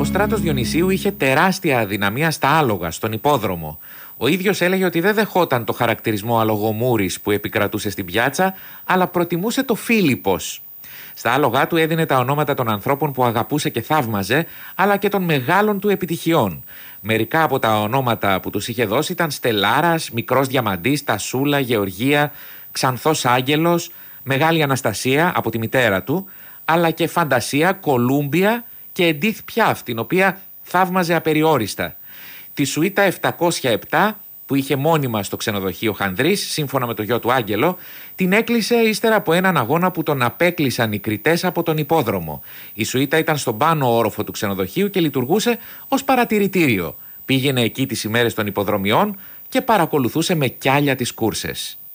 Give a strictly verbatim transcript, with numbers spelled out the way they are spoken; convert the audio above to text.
Στράτος Διονυσίου είχε τεράστια αδυναμία στα άλογα, στον υπόδρομο. Ο ίδιος έλεγε ότι δεν δεχόταν το χαρακτηρισμό αλογομούρης που επικρατούσε στην πιάτσα, αλλά προτιμούσε το Φίλιππος. Στα άλογά του έδινε τα ονόματα των ανθρώπων που αγαπούσε και θαύμαζε, αλλά και των μεγάλων του επιτυχιών. Μερικά από τα ονόματα που τους είχε δώσει ήταν Στελάρας, Μικρός Διαμαντής, Τασούλα, Γεωργία, Ξανθός Άγγελος, Μεγάλη Αναστασία από τη μητέρα του, αλλά και Φαντασία, Κολούμπια και Εντίθ Πιάφ, την οποία θαύμαζε απεριόριστα. Τη σουίτα επτακόσια επτά, που είχε μόνιμα στο ξενοδοχείο Χανδρής, σύμφωνα με το γιο του Άγγελο, την έκλεισε ύστερα από έναν αγώνα που τον απέκλεισαν οι κριτές από τον υπόδρομο. Η σουίτα ήταν στον πάνω όροφο του ξενοδοχείου και λειτουργούσε ως παρατηρητήριο. Πήγαινε εκεί τις ημέρες των υποδρομιών και παρακολουθούσε με κιάλια τις κούρσες.